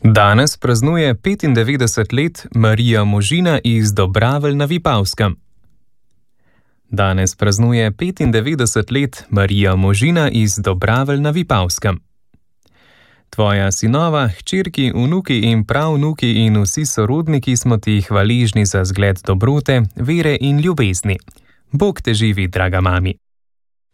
Danes praznuje 95 let Marija Možina iz Dobravelj na Vipavskem. Danes praznuje 95 let Marija Možina iz Dobravelj na Vipavskem. Tvoja sinova, hčerki, vnuki in pravnuki in vsi sorodniki smo ti hvaležni za zgled dobrote, vere in ljubezni. Bog te živi, draga mami.